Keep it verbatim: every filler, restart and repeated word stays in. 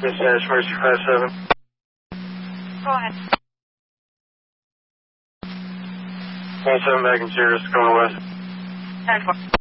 Miss Ash, Mercy five seven. Go ahead. one seven back in Sirius, going west. ten four.